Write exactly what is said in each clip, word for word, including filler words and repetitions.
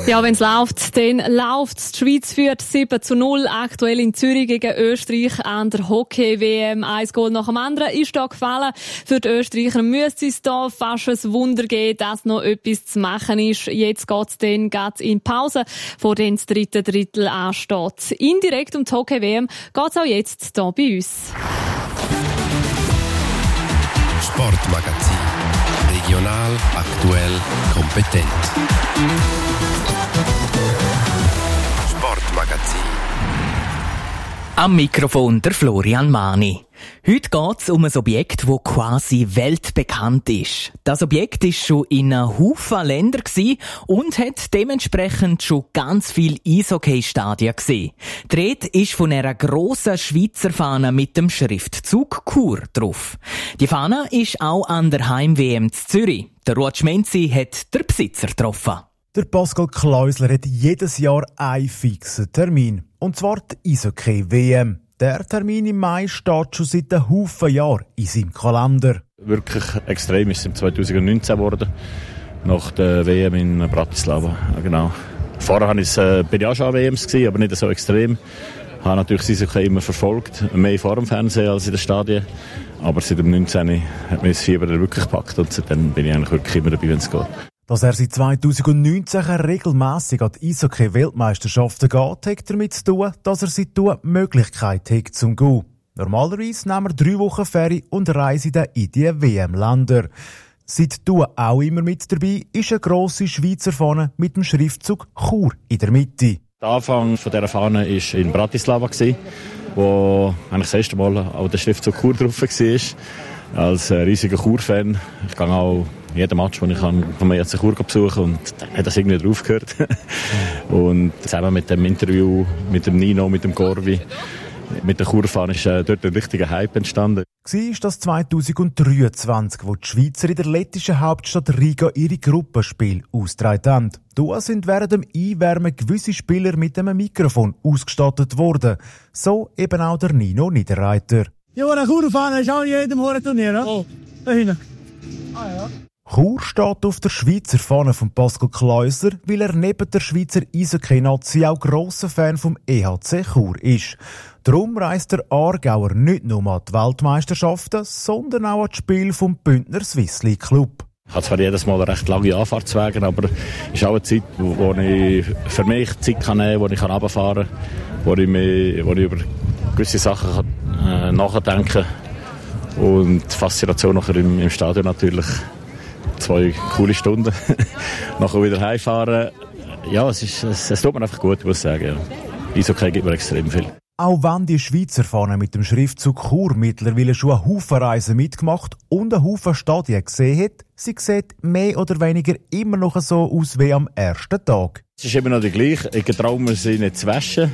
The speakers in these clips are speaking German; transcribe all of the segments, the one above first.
Ja, wenn es läuft, dann läuft es. Die Schweiz führt sieben zu null aktuell in Zürich gegen Österreich an der Hockey-W M. Ein Goal nach dem anderen ist da gefallen. Für die Österreicher müsste es da fast ein Wunder geben, dass noch etwas zu machen ist. Jetzt geht es dann grad in Pause, wo dann das dritte Drittel ansteht. Indirekt um die Hockey-W M geht es auch jetzt hier bei uns. Sportmagazin. Regional, aktuell, kompetent. Sportmagazin. Am Mikrofon der Florian Mani. Heute geht es um ein Objekt, das quasi weltbekannt ist. Das Objekt war schon in einem Haufen Ländern und hat dementsprechend schon ganz viele Eishockey-Stadien gesehen. Die Rede ist von einer grossen Schweizer Fahne mit dem Schriftzug Chur drauf. Die Fahne ist auch an der Heim-W M in Zürich. Der Ruud Schmenzi hat den Besitzer getroffen. Der Pascal Kleusler hat jedes Jahr einen fixen Termin. Und zwar die Eishockey-W M. Der Termin im Mai steht schon seit einem Haufen Jahren in seinem Kalender. Wirklich extrem ist es im zwanzig neunzehn geworden, nach der W M in Bratislava. Ja, genau. Vorher war ich, äh, bin ich auch schon an W Ms gewesen, aber nicht so extrem. Ich habe natürlich das Eishockey immer verfolgt, mehr vor dem Fernsehen als in den Stadien. Aber seit dem neunzehn hat mich das Fieber wirklich gepackt und seitdem bin ich eigentlich wirklich immer dabei, wenn es geht. Dass er seit zwanzig neunzehn regelmässig an die Eishockey-Weltmeisterschaften geht, hat damit zu tun, dass er seitdem die Möglichkeit hat zum Gehen. Normalerweise nehmen wir drei Wochen Ferien und reisen dann in die W M-Länder. Seitdem auch immer mit dabei ist eine grosse Schweizer Fahne mit dem Schriftzug Chur in der Mitte. Der Anfang von dieser Fahne war in Bratislava, wo eigentlich das erste Mal auch der Schriftzug Chur drauf war. Als riesiger Chur-Fan. Ich gehe auch jeden Match, den ich kann, von mir jetzt Chur besuchen und dann hat das irgendwie drauf gehört. Und zusammen mit dem Interview mit dem Nino, mit dem Corvi, mit der Churfahne ist äh, dort ein richtiger Hype entstanden. War das zwanzig dreiundzwanzig, wo die Schweizer in der lettischen Hauptstadt Riga ihre Gruppenspiele ausgetragen haben. Da sind während dem Einwärmen gewisse Spieler mit einem Mikrofon ausgestattet worden. So eben auch der Nino Niederreiter. Ja, eine Churfahne ist auch in jedem Turnier, ja? Oh, da hinten. Ah ja. Chur steht auf der Schweizer Fahne von Pascal Kleusler, weil er neben der Schweizer Eishockey-Nazi auch grosser Fan vom E H C Chur ist. Darum reist der Aargauer nicht nur an die Weltmeisterschaften, sondern auch an das Spiel vom Bündner Swiss League Club. Ich habe zwar jedes Mal recht lange Anfahrtswege, aber es ist auch eine Zeit, wo ich für mich Zeit kann nehmen kann, wo ich runterfahren kann, wo ich, mich, wo ich über gewisse Sachen kann, äh, nachdenken kann. Und die Faszination nachher im, im Stadion natürlich. Zwei coole Stunden. Nachher wieder heimfahren. Ja, es, ist, es, es tut mir einfach gut, muss ich sagen. Ja. Eishockey gibt mir extrem viel. Auch wenn die Schweizer Fahne mit dem Schriftzug Chur mittlerweile schon eine Haufen Reisen mitgemacht und einen Haufen Stadien gesehen hat, sie sieht mehr oder weniger immer noch so aus wie am ersten Tag. Es ist immer noch die gleiche. Ich traue mir sie nicht zu waschen,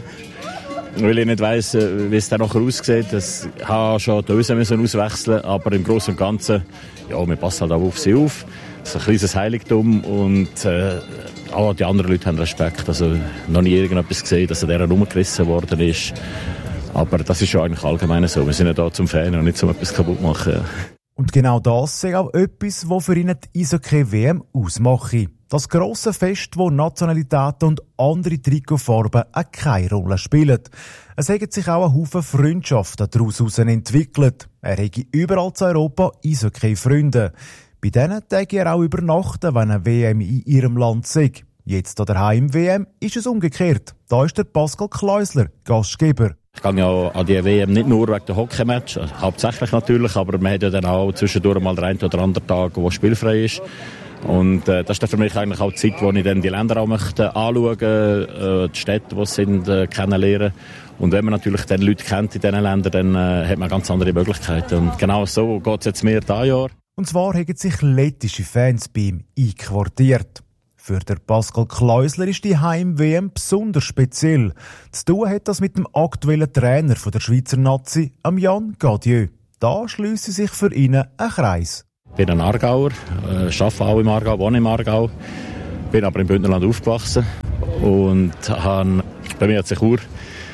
weil ich nicht weiss, wie es dann nachher aussieht. Ich habe schon die Öse müssen auswechseln, aber im Großen und Ganzen, ja, wir passen halt auch auf sie auf. Es ist ein kleines Heiligtum und äh, auch die anderen Leute haben Respekt. Also noch nie irgendetwas gesehen, dass er deren rumgerissen worden ist. Aber das ist ja eigentlich allgemein so. Wir sind ja da zum Fan und nicht zum etwas kaputt machen. Und genau das ist auch etwas, was für ihn die Eishockey-W M ausmacht. Das grosse Fest, wo Nationalitäten und andere Trikotfarben auch keine Rolle spielen. Es haben sich auch ein Haufen Freundschaften daraus entwickelt. Er hätte überall in Europa Eishockey-Freunde. Bei denen täge er auch übernachten, wenn eine W M in ihrem Land sei. Jetzt an der Heim-W M ist es umgekehrt. Da ist der Pascal Kleusler Gastgeber. Ich gehe ja an die W M nicht nur wegen der Hockeymatch, hauptsächlich natürlich, aber man hat ja dann auch zwischendurch mal den einen oder anderen Tag, wo spielfrei ist. Und äh, das ist dann für mich eigentlich auch die Zeit, wo ich dann die Länder auch möchte anschauen, äh, die Städte, die sind, äh, kennenlernen. Und wenn man natürlich dann Leute kennt in diesen Ländern, dann äh, hat man ganz andere Möglichkeiten. Und genau so geht es jetzt mehr dieses Jahr. Und zwar haben sich lettische Fans bei ihm einquartiert. Für den Pascal Kleusler ist die Heim-W M besonders speziell. Zu tun hat das mit dem aktuellen Trainer von der Schweizer Nazi, Jan Gadieu. Da schliesse sich für ihn ein Kreis. Ich bin ein Aargauer, äh, arbeite auch im Aargau, wohne im Aargau, bin aber im Bündnerland aufgewachsen und habe bei mir hat sich Chur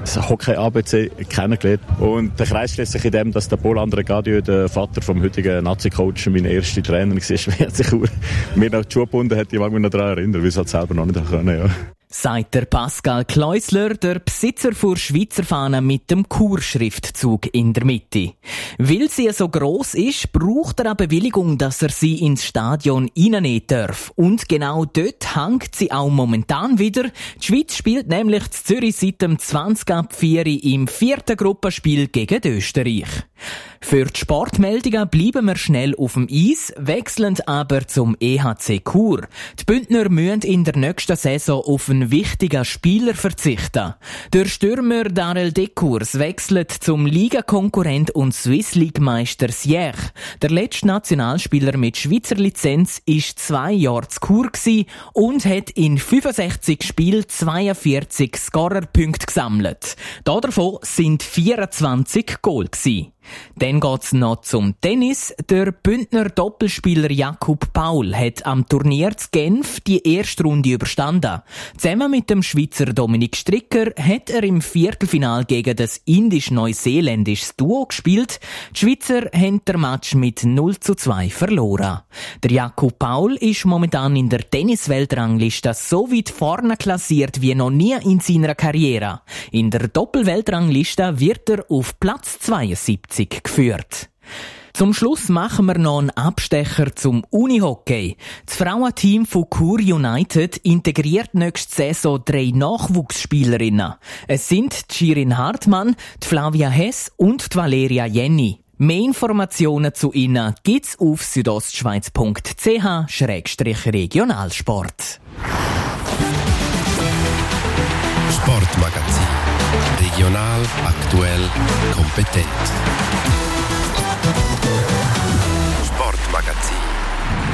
das Hockey-A B C kennengelernt. Und der Kreis schließt sich in dem, dass der Paul André Gadieu, der Vater vom heutigen Nazi-Coach, mein erster Trainer war. Wer sich mir noch die Schuhe gebunden hat, ich mag mich noch daran erinnern, weil ich es halt selber noch nicht können, ja. Sagt der Pascal Kleusler, der Besitzer der Schweizer Fahne mit dem Kurschriftzug in der Mitte. Weil sie so gross ist, braucht er eine Bewilligung, dass er sie ins Stadion reinnehmen darf. Und genau dort hängt sie auch momentan wieder. Die Schweiz spielt nämlich in Zürich seit dem zwanzig ab vier im vierten Gruppenspiel gegen Österreich. Für die Sportmeldungen bleiben wir schnell auf dem Eis, wechselnd aber zum E H C Chur. Die Bündner müssen in der nächsten Saison auf einen wichtigen Spieler verzichten. Der Stürmer Darel Decours wechselt zum Ligakonkurrent und Swiss League-Meister Siech. Der letzte Nationalspieler mit Schweizer Lizenz war zwei Jahre zu Chur und hat in fünfundsechzig Spielen zweiundvierzig Scorerpunkte gesammelt. Davon sind vierundzwanzig Goal gewesen. Dann geht's noch zum Tennis. Der Bündner Doppelspieler Jakub Paul hat am Turnier zu Genf die erste Runde überstanden. Zusammen mit dem Schweizer Dominik Stricker hat er im Viertelfinal gegen das indisch-neuseeländische Duo gespielt. Die Schweizer haben den Match mit null zu zwei verloren. Der Jakub Paul ist momentan in der Tennis-Weltrangliste so weit vorne klassiert wie noch nie in seiner Karriere. In der Doppelweltrangliste wird er auf Platz zweiundsiebzig geführt. Zum Schluss machen wir noch einen Abstecher zum Unihockey. Das Frauenteam von Chur United integriert nächste Saison drei Nachwuchsspielerinnen. Es sind die Shirin Hartmann, die Flavia Hess und die Valeria Jenny. Mehr Informationen zu ihnen gibt's auf südostschweiz punkt c h schrägstrich regionalsport. Sportmagazin. Regional, aktuell, kompetent. Sportmagazin.